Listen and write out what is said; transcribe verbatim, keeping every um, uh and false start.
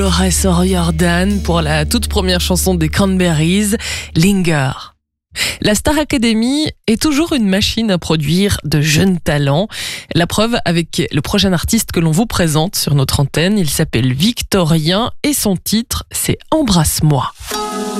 Dolores O'Riordan pour la toute première chanson des Cranberries, Linger. La Star Academy est toujours une machine à produire de jeunes talents. La preuve avec le prochain artiste que l'on vous présente sur notre antenne. Il s'appelle Victorien et son titre, c'est Embrasse-moi.